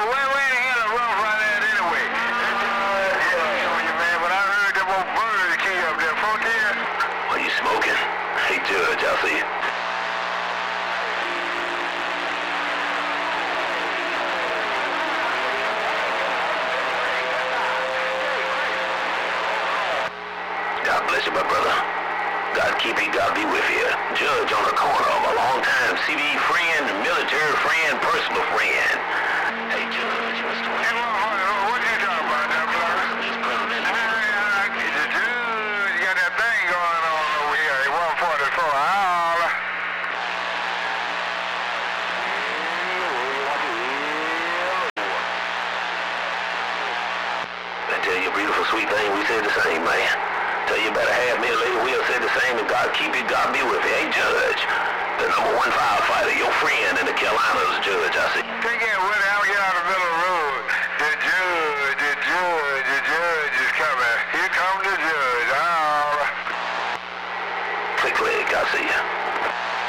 where the hell is Rough Rider at anyway? Man, but I heard them old birds key up there. Fuck yeah. Are you smoking? Hey, Judge, I'll see you. God bless you, my brother. God keep you, God be with you. Judge on the corner of a long-time CBE friend, military friend, personal friend. Hey, Judge, what's the Hey, what you talking about there, brother? You got that thing going on over here. 144. Holla. I tell you, beautiful, sweet thing, we said the same, man. Tell you about a half minute later, we'll say the same, and God keep you, God be with you. Hey, Judge, the #1 firefighter, your friend in the Carolinas, Judge, I see. Take it, Woody. I'll get out of the middle of the road. The judge is coming. Here comes the judge. Holla. Click, I see you.